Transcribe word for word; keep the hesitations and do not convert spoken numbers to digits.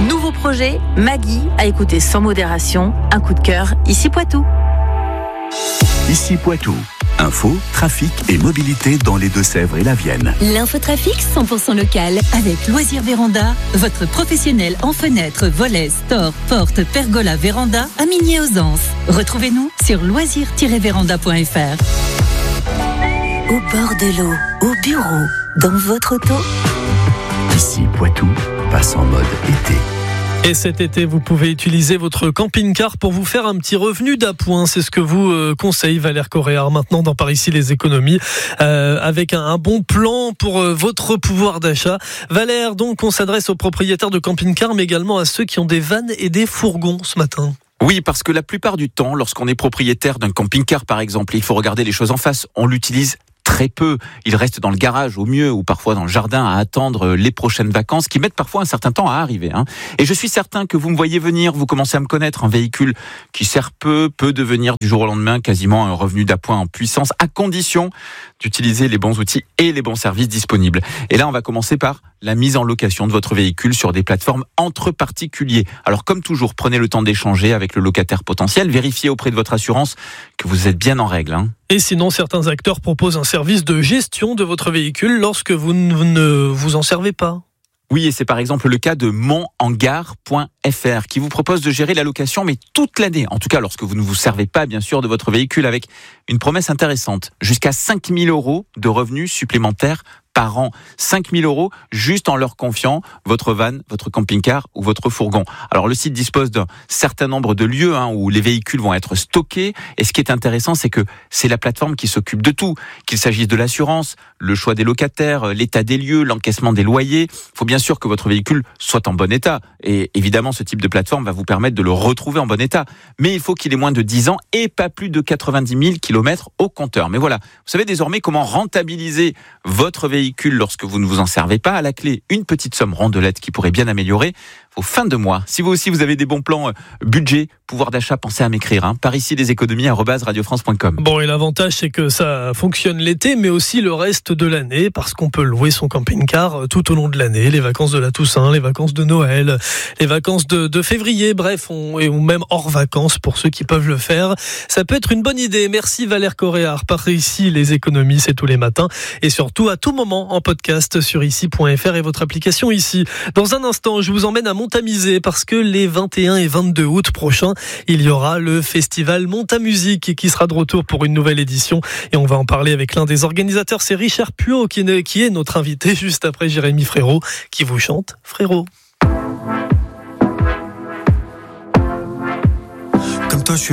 Nouveau projet, Maggie, à écouter sans modération. Un coup de cœur, ici Poitou. Ici Poitou. Info, trafic et mobilité dans les Deux-Sèvres et la Vienne. L'infotrafic cent pour cent local avec Loisirs Véranda, votre professionnel en fenêtres, volets, stores, portes, pergola, véranda à Migné-aux-Anses. Retrouvez-nous sur loisirs tiret véranda point f r. Au bord de l'eau, au bureau, dans votre auto. Ici Poitou passe en mode été. Et cet été, vous pouvez utiliser votre camping-car pour vous faire un petit revenu d'appoint. C'est ce que vous euh, conseille Valère Coréard maintenant dans Par ici les économies, euh, avec un, un bon plan pour euh, votre pouvoir d'achat. Valère, donc on s'adresse aux propriétaires de camping-car, mais également à ceux qui ont des vannes et des fourgons ce matin. Oui, parce que la plupart du temps, lorsqu'on est propriétaire d'un camping-car par exemple, il faut regarder les choses en face. On l'utilise très peu. Il reste dans le garage au mieux ou parfois dans le jardin à attendre les prochaines vacances qui mettent parfois un certain temps à arriver. Hein. Et je suis certain que vous me voyez venir, vous commencez à me connaître. Un véhicule qui sert peu peut devenir du jour au lendemain quasiment un revenu d'appoint en puissance à condition d'utiliser les bons outils et les bons services disponibles. Et là, on va commencer par la mise en location de votre véhicule sur des plateformes entre particuliers. Alors comme toujours, prenez le temps d'échanger avec le locataire potentiel, vérifiez auprès de votre assurance que vous êtes bien en règle. Hein. Et sinon, certains acteurs proposent un service de gestion de votre véhicule lorsque vous ne vous en servez pas. Oui, et c'est par exemple le cas de mon hangar point f r qui vous propose de gérer la location, mais toute l'année. En tout cas, lorsque vous ne vous servez pas, bien sûr, de votre véhicule, avec une promesse intéressante. Jusqu'à cinq mille euros de revenus supplémentaires par an. cinq mille euros juste en leur confiant votre van, votre camping-car ou votre fourgon. Alors le site dispose d'un certain nombre de lieux hein, où les véhicules vont être stockés. Et ce qui est intéressant, c'est que c'est la plateforme qui s'occupe de tout. Qu'il s'agisse de l'assurance, le choix des locataires, l'état des lieux, l'encaissement des loyers. Il faut bien sûr que votre véhicule soit en bon état. Et évidemment, ce type de plateforme va vous permettre de le retrouver en bon état. Mais il faut qu'il ait moins de dix ans et pas plus de quatre-vingt-dix mille kilomètres au compteur. Mais voilà, vous savez désormais comment rentabiliser votre véhicule lorsque vous ne vous en servez pas. À la clé, une petite somme rondelette qui pourrait bien améliorer vos fins de mois. Si vous aussi vous avez des bons plans euh, budget, pouvoir d'achat, pensez à m'écrire. Hein. Par ici les économies arobase radio france point com. Bon, et l'avantage c'est que ça fonctionne l'été, mais aussi le reste de l'année, parce qu'on peut louer son camping-car tout au long de l'année, les vacances de la Toussaint, les vacances de Noël, les vacances de, de février, bref, on, et, ou même hors vacances pour ceux qui peuvent le faire. Ça peut être une bonne idée. Merci Valère Coréard. Par ici les économies, c'est tous les matins, et surtout à tout moment en podcast sur ici point f r et votre application ici. Dans un instant, je vous emmène à Montamisé parce que les vingt et un et vingt-deux août prochains, il y aura le festival Montamusique qui sera de retour pour une nouvelle édition et on va en parler avec l'un des organisateurs, c'est Richard Puot qui est notre invité juste après Jérémy Frérot qui vous chante Frérot. Comme toi, je suis